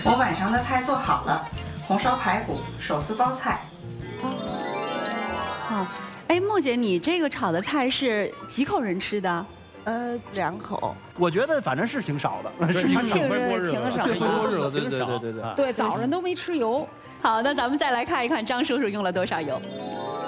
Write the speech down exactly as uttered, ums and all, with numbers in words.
我晚上的菜做好了，红烧排骨、手撕包菜。 哦，哎，梦姐，你这个炒的菜是几口人吃的？ 呃，两口。 我觉得反正是挺少的，是挺挺挺少回锅日子， 对对挺少对对对。 对，早上都没吃油。 好，那咱们再来看一看张叔叔用了多少油。